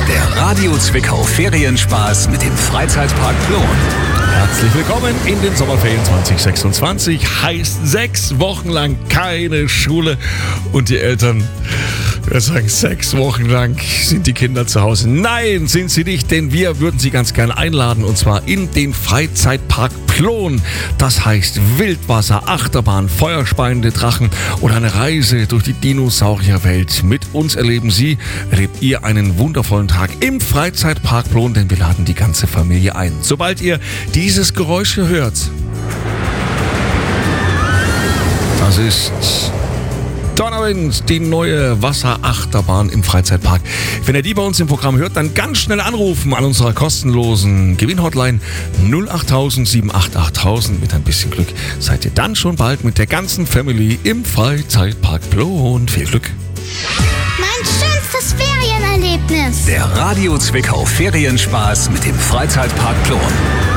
Der Radio Zwickau Ferienspaß mit dem Freizeitpark Plon. Herzlich willkommen in den Sommerferien 2026. Heißt 6 Wochen lang keine Schule und die Eltern sagen, 6 Wochen lang sind die Kinder zu Hause. Nein, sind sie nicht, denn wir würden sie ganz gerne einladen und zwar in den Freizeitpark Plon. Das heißt Wildwasser, Achterbahn, feuerspeiende Drachen oder eine Reise durch die Dinosaurierwelt. Mit uns erlebt ihr einen wundervollen Tag im Freizeitpark Plon, denn wir laden die ganze Familie ein. Sobald ihr dieses Geräusch hört, das ist Donnerwind, die neue Wasserachterbahn im Freizeitpark. Wenn ihr die bei uns im Programm hört, dann ganz schnell anrufen an unserer kostenlosen Gewinnhotline 08000 788 Mit ein bisschen Glück seid ihr dann schon bald mit der ganzen Family im Freizeitpark Plon. Viel Glück! Mein schönstes Ferienerlebnis. Der Radio Zwickau Ferienspaß mit dem Freizeitpark Plon.